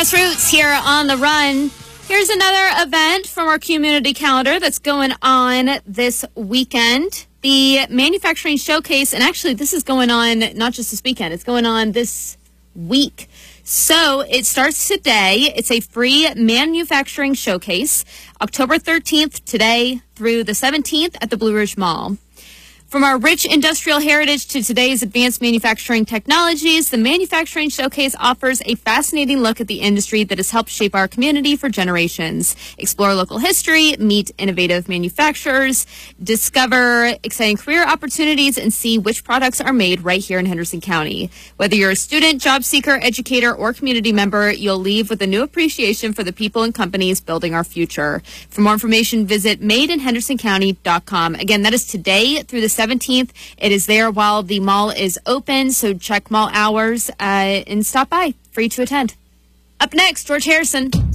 Grassroots here on the Run. Here's another event from our community calendar that's going on this weekend. The Manufacturing Showcase, and actually this is going on not just this weekend, it's going on this week. So it starts today. It's a free manufacturing showcase, October 13th, today through the 17th at the Blue Ridge Mall. From our rich industrial heritage to today's advanced manufacturing technologies, the Manufacturing Showcase offers a fascinating look at the industry that has helped shape our community for generations. Explore local history, meet innovative manufacturers, discover exciting career opportunities, and see which products are made right here in Henderson County. Whether you're a student, job seeker, educator, or community member, you'll leave with a new appreciation for the people and companies building our future. For more information, visit madeinhendersoncounty.com. Again, that is today through the 17th. It is there while the mall is open, so check mall hours and stop by. Free to attend. Up next, George Harrison.